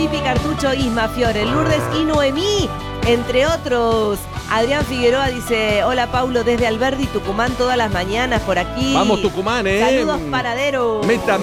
Pipi Cartucho, Isma Fiore, Lourdes y Noemí, entre otros. Adrián Figueroa dice, hola Paulo, desde Alberdi, Tucumán, todas las mañanas por aquí. Vamos Tucumán, Saludos, paradero. Meta